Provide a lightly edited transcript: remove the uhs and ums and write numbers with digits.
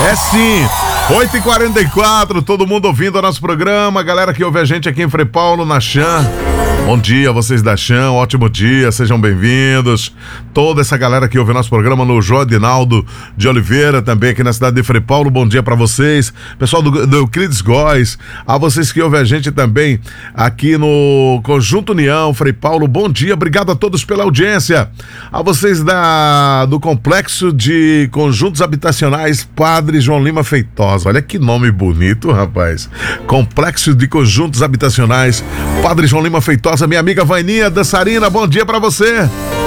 É sim, 8h44, todo mundo ouvindo o nosso programa, galera que ouve a gente aqui em Frei Paulo, na Chan. Bom dia, vocês da Chan, ótimo dia, sejam bem-vindos. Toda essa galera que ouve o nosso programa no João Adinaldo de Oliveira, também aqui na cidade de Frei Paulo, bom dia pra vocês. Pessoal do Euclides Góes, a vocês que ouvem a gente também aqui no Conjunto União, Frei Paulo, bom dia, obrigado a todos pela audiência. A vocês do Complexo de Conjuntos Habitacionais Padre João Lima Feitosa, olha que nome bonito, rapaz. Complexo de Conjuntos Habitacionais Padre João Lima Feitosa, minha amiga Vaininha dançarina, bom dia pra você.